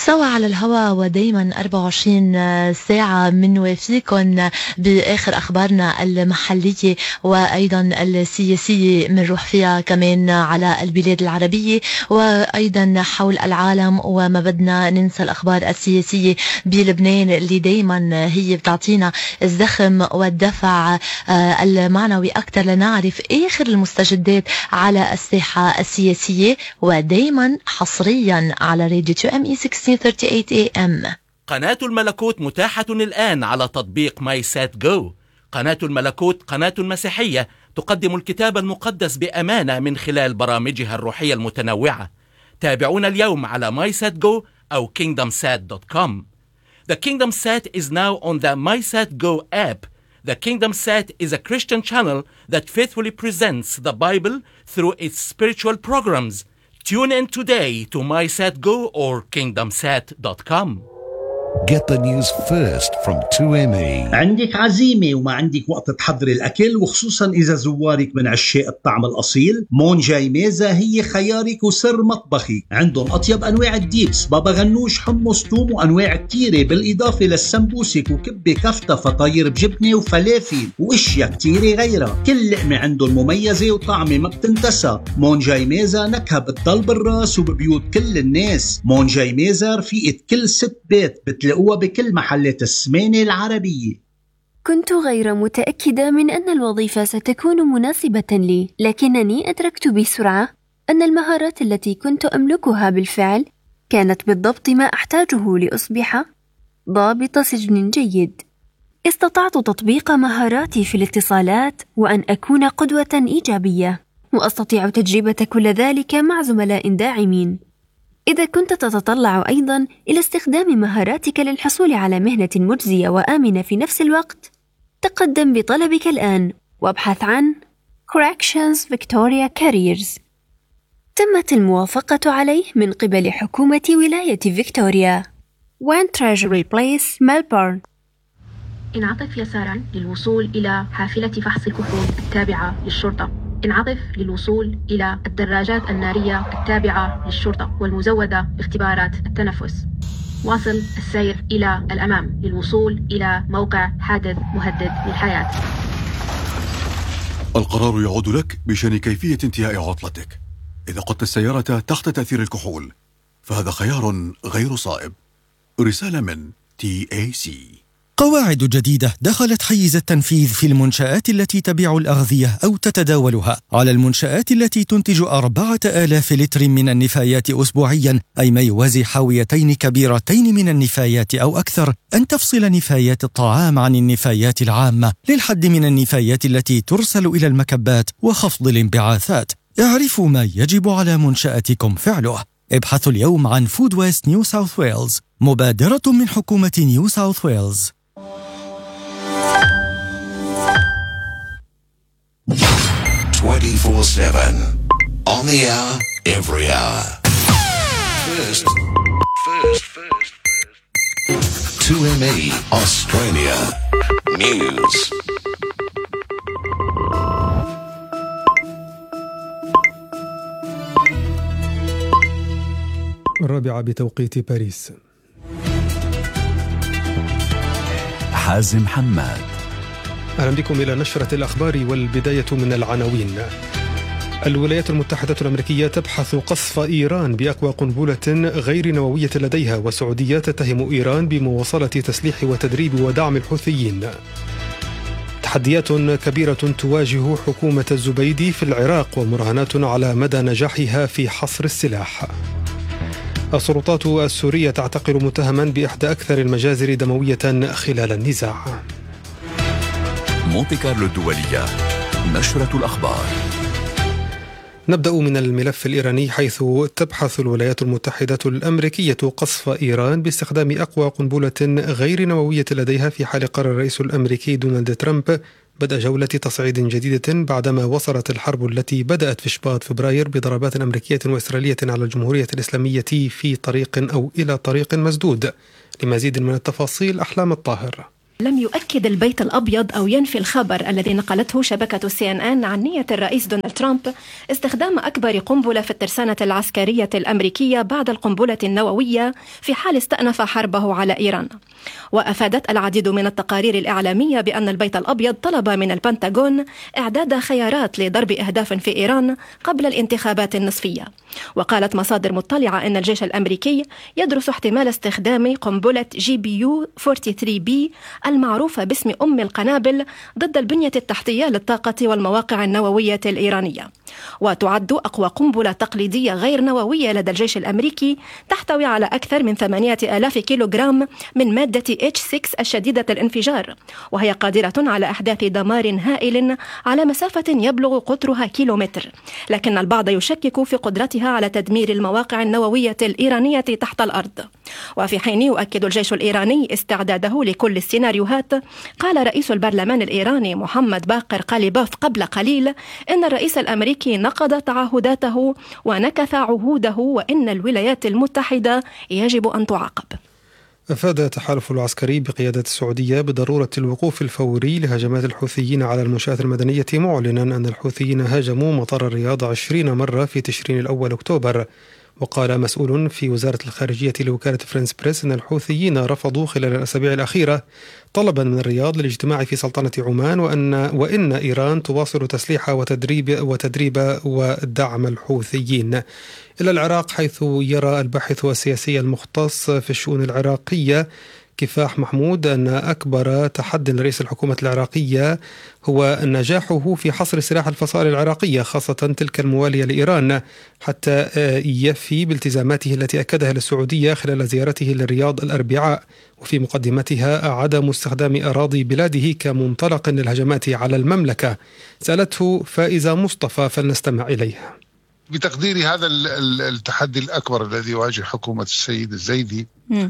سوا على الهواء ودايما 24 ساعة منوافيكم بآخر أخبارنا المحلية وأيضا السياسية. منروح فيها كمان على البلاد العربية وأيضا حول العالم، وما بدنا ننسى الأخبار السياسية بلبنان اللي دايما هي بتعطينا الزخم والدفع المعنوي أكثر لنعرف آخر المستجدات على الساحة السياسية، ودايما حصريا على راديو 2ME 1638 AM. قناة الملكوت متاحة الآن على تطبيق ماي سات جو. قناة الملكوت قناة مسيحية تقدم الكتاب المقدس بأمانة من خلال برامجها الروحية المتنوعة. تابعونا اليوم على MySatGo أو KingdomSat.com. The KingdomSat is now on the MySatGo app. The KingdomSat is a Christian channel that faithfully presents the Bible through its spiritual programs. Tune in today to MySatGo or KingdomSat.com. Get the news first from 2ME. عندك عزيمة وما عندك وقت تحضري الأكل، وخصوصا إذا زوارك من عشاق الطعم الأصيل، مون جاي ميزة هي خيارك وسر مطبخي. عندهم أطيب أنواع الديبس، بابا غنوش، حمص، توم، وأنواع كتيرة، بالإضافة للسمبوسك وكبة كفتة، فطاير بجبنة وفلافل وإشياء كتيرة غيرها. كل لقمة عندهم مميزة وطعمة ما بتنتسى. مون جاي ميزة نكهة بتضل بالراس وببيوت كل الناس. مون جاي ميزة رفيقة كل ست بيت، بتلاقوها بكل محلات السمانة العربية. كنت غير متأكدة من أن الوظيفة ستكون مناسبة لي، لكنني أدركت بسرعة أن المهارات التي كنت أملكها بالفعل كانت بالضبط ما أحتاجه لأصبح ضابط سجن جيد. استطعت تطبيق مهاراتي في الاتصالات وأن أكون قدوة إيجابية، وأستطيع تجربة كل ذلك مع زملاء داعمين. إذا كنت تتطلع أيضاً إلى استخدام مهاراتك للحصول على مهنة مجزية وآمنة في نفس الوقت، تقدم بطلبك الآن وابحث عن Corrections Victoria Careers. تمت الموافقة عليه من قبل حكومة ولاية فيكتوريا. 1 Treasury Place Melbourne. انعطف يساراً للوصول إلى حافلة فحص الكحول التابعة للشرطة. انعطف للوصول إلى الدراجات النارية التابعة للشرطة والمزودة باختبارات التنفس. واصل السير إلى الأمام للوصول إلى موقع حادث مهدد للحياة. القرار يعود لك بشأن كيفية انتهاء عطلتك. إذا قدت السيارة تحت تأثير الكحول فهذا خيار غير صائب. رسالة من TAC. قواعد جديدة دخلت حيز التنفيذ في المنشآت التي تبيع الأغذية أو تتداولها. على المنشآت التي تنتج 4000 لتر من النفايات أسبوعياً، أي ما يوازي حاويتين كبيرتين من النفايات أو أكثر، أن تفصل نفايات الطعام عن النفايات العامة للحد من النفايات التي ترسل إلى المكبات وخفض الانبعاثات. اعرفوا ما يجب على منشأتكم فعله. ابحثوا اليوم عن Food Waste New South Wales، مبادرة من حكومة نيو ساوث ويلز. 24/7 on the hour, every hour. First 2ME Australia News. الرابعة بتوقيت باريس. حازم حماد. أهلا بكم إلى نشرة الأخبار، والبداية من العناوين. الولايات المتحدة الأمريكية تبحث قصف إيران بأقوى قنبلة غير نووية لديها، والسعودية تتهم إيران بمواصلة تسليح وتدريب ودعم الحوثيين. تحديات كبيرة تواجه حكومة الزبيدي في العراق، ومراهنات على مدى نجاحها في حصر السلاح. السلطات السورية تعتقل متهما بإحدى أكثر المجازر دموية خلال النزاع. مونتي كارلو الدولية، نشرة الأخبار. نبدأ من الملف الإيراني، حيث تبحث الولايات المتحدة الأمريكية قصف إيران باستخدام أقوى قنبلة غير نووية لديها، في حال قرر الرئيس الأمريكي دونالد ترامب بدء جولة تصعيد جديدة بعدما وصلت الحرب التي بدأت في شباط فبراير بضربات أمريكية وإسرائيلية على الجمهورية الإسلامية في طريق أو إلى طريق مسدود. لمزيد من التفاصيل، أحلام الطاهر. لم يؤكد البيت الأبيض أو ينفي الخبر الذي نقلته شبكة CNN عن نية الرئيس دونالد ترامب استخدام أكبر قنبلة في الترسانة العسكرية الأمريكية بعد القنبلة النووية في حال استأنف حربه على إيران. وأفادت العديد من التقارير الإعلامية بأن البيت الأبيض طلب من البنتاغون إعداد خيارات لضرب أهداف في إيران قبل الانتخابات النصفية. وقالت مصادر مطلعة أن الجيش الأمريكي يدرس احتمال استخدام قنبلة GBU-43B المعروفة باسم أم القنابل ضد البنية التحتية للطاقة والمواقع النووية الإيرانية. وتعد أقوى قنبلة تقليدية غير نووية لدى الجيش الأمريكي، تحتوي على أكثر من 8000 كيلوغرام من مادة H6 الشديدة الانفجار، وهي قادرة على إحداث دمار هائل على مسافة يبلغ قطرها كيلومتر. لكن البعض يشكك في قدرتها على تدمير المواقع النووية الإيرانية تحت الأرض. وفي حين يؤكد الجيش الإيراني استعداده لكل السيناريوهات، قال رئيس البرلمان الإيراني محمد باقر قاليباف قبل قليل إن الرئيس الأمريكي نقض تعهداته ونكث عهوده، وإن الولايات المتحدة يجب أن تعاقب. أفاد التحالف العسكري بقيادة السعودية بضرورة الوقوف الفوري لهجمات الحوثيين على المنشآت المدنية، معلنا أن الحوثيين هاجموا مطار الرياض 20 مرة في تشرين الأول أكتوبر. وقال مسؤول في وزارة الخارجية لوكالة فرنس بريس أن الحوثيين رفضوا خلال الأسابيع الأخيرة طلبا من الرياض للاجتماع في سلطنة عمان، وإن إيران تواصل تسليح وتدريب ودعم الحوثيين. إلى العراق، حيث يرى الباحث السياسي المختص في الشؤون العراقية كفاح محمود أن أكبر تحدي لرئيس الحكومة العراقية هو نجاحه في حصر سلاح الفصائل العراقية، خاصة تلك الموالية لإيران، حتى يفي بالتزاماته التي أكدها للسعودية خلال زيارته للرياض الأربعاء، وفي مقدمتها عدم استخدام أراضي بلاده كمنطلق للهجمات على المملكة. سألته فائزة مصطفى، فلنستمع إليها. بتقديري هذا التحدي الأكبر الذي يواجه حكومة السيد الزيدي،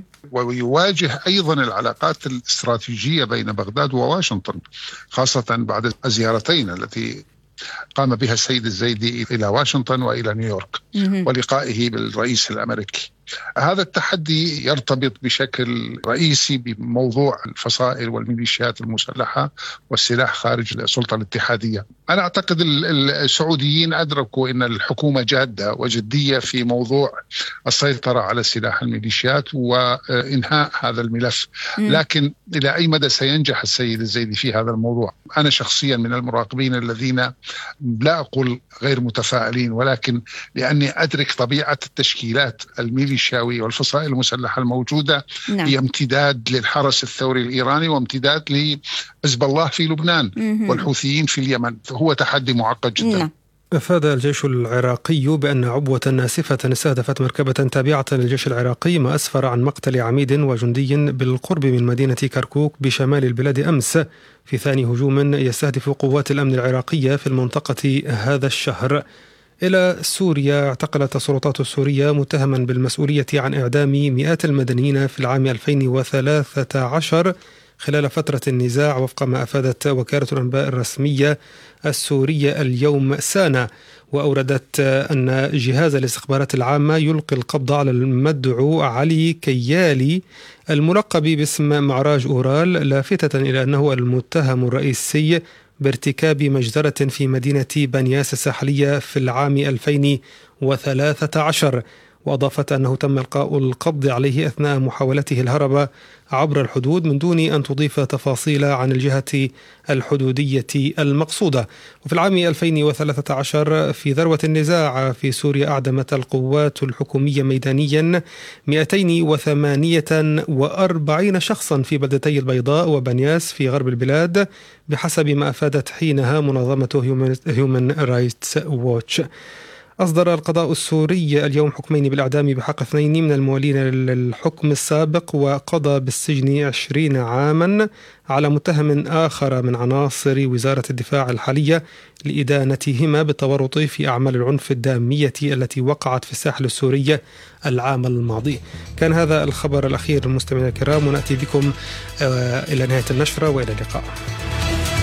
ويواجه أيضا العلاقات الاستراتيجية بين بغداد وواشنطن، خاصة بعد الزيارتين التي قام بها السيد الزيدي إلى واشنطن وإلى نيويورك ولقائه بالرئيس الأمريكي. هذا التحدي يرتبط بشكل رئيسي بموضوع الفصائل والميليشيات المسلحة والسلاح خارج السلطة الاتحادية. أنا أعتقد السعوديين أدركوا أن الحكومة جادة وجدية في موضوع السيطرة على سلاح الميليشيات وإنهاء هذا الملف، لكن إلى أي مدى سينجح السيد الزيدي في هذا الموضوع؟ أنا شخصيا من المراقبين الذين لا أقول غير متفائلين، ولكن لأني أدرك طبيعة التشكيلات الميليشياوية والفصائل المسلحة الموجودة هي امتداد للحرس الثوري الإيراني وامتداد لحزب الله في لبنان والحوثيين في اليمن. هو تحدي معقد جدا. أفاد الجيش العراقي بأن عبوة ناسفة استهدفت مركبة تابعة للجيش العراقي، ما أسفر عن مقتل عميد وجندي بالقرب من مدينة كركوك بشمال البلاد أمس، في ثاني هجوم يستهدف قوات الأمن العراقية في المنطقة هذا الشهر. إلى سوريا، اعتقلت السلطات السورية متهما بالمسؤولية عن إعدام مئات المدنيين في العام 2013 خلال فترة النزاع، وفق ما أفادت وكالة الأنباء الرسمية السورية اليوم سانا. وأوردت أن جهاز الاستخبارات العامة يلقي القبض على المدعو علي كيالي الملقب باسم معراج أورال، لافتة إلى أنه المتهم الرئيسي بارتكاب مجزرة في مدينة بنياس الساحلية في العام 2013. وأضافت أنه تم إلقاء القبض عليه أثناء محاولته الهرب عبر الحدود، من دون أن تضيف تفاصيل عن الجهة الحدودية المقصودة. وفي العام 2013 في ذروة النزاع في سوريا، أعدمت القوات الحكومية ميدانيا 248 شخصا في بلدتي البيضاء وبنياس في غرب البلاد، بحسب ما أفادت حينها منظمة هيومن رايتس ووتش. أصدر القضاء السوري اليوم حكمين بالإعدام بحق 2 من الموالين للحكم السابق، وقضى بالسجن 20 عاما على متهم آخر من عناصر وزارة الدفاع الحالية لإدانتهما بالتورط في أعمال العنف الدامية التي وقعت في الساحل السوري العام الماضي. كان هذا الخبر الأخير مستمعينا الكرام، ونأتي بكم إلى نهاية النشرة، وإلى اللقاء.